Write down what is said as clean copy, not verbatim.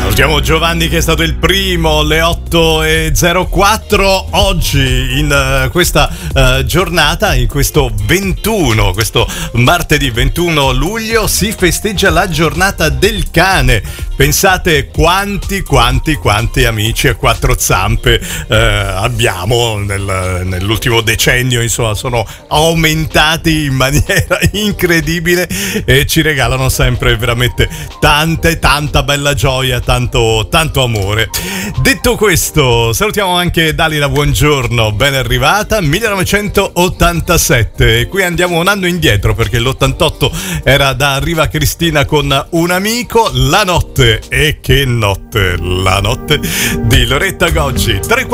Salutiamo Giovanni che è stato il primo, le 8:04. Oggi in questa giornata, in questo martedì 21 luglio, si festeggia la giornata del cane. Pensate quanti amici a quattro zampe abbiamo nell'ultimo decennio, insomma, sono aumentati in maniera incredibile e ci regalano sempre veramente tanta bella gioia, tanto amore. Detto questo, salutiamo anche Dalila, buongiorno, ben arrivata. 1987, qui andiamo un anno indietro perché l'88 era da Riva Cristina con un amico, La notte, e che notte, la notte di Loretta Goggi.